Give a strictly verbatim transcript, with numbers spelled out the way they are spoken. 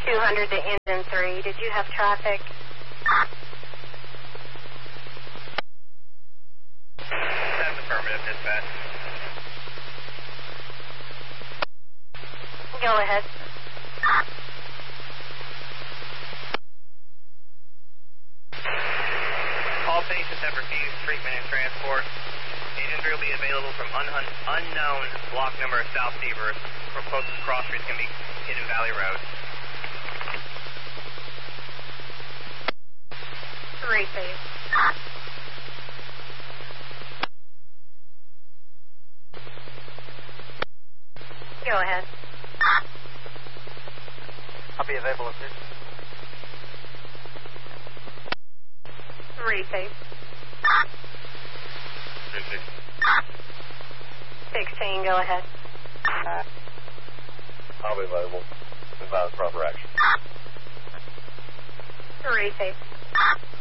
two hundred to engine three. Did you have traffic? That's affirmative, dispatch. Go ahead. All patients have refused treatment and transport. Agent three will be available from un unknown block number of South Seaver. Closest cross streets can be Hidden Valley Road. Three, please. Go ahead. I'll be available at this. Three, please. Sixteen, go ahead. I'll be available. Advise proper action. Three, please.